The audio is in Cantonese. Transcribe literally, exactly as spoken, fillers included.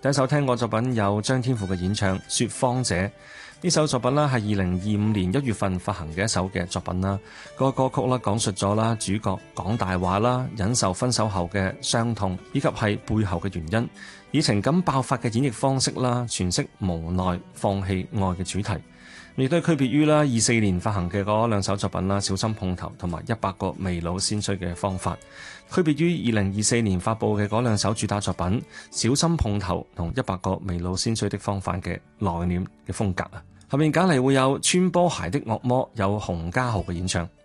第一首聽過作品有張天賦嘅演唱《說謊者》，呢首作品啦係二零二五年一月份發行嘅一首嘅作品啦。嗰個歌曲啦講述咗啦主角講大話啦，忍受分手後嘅傷痛，以及係背後嘅原因，以情感爆發嘅演繹方式啦，詮釋無奈放棄愛嘅主題。亦都係區別於啦二四年發行嘅嗰兩首作品啦，小心碰頭同埋一百個未老先衰嘅方法。區別於二零二四年發佈嘅嗰兩首主打作品小心碰頭同一百個未老先衰的方法嘅內斂嘅風格啊。後面揀嚟會有穿波鞋的惡魔，有洪嘉豪嘅演唱。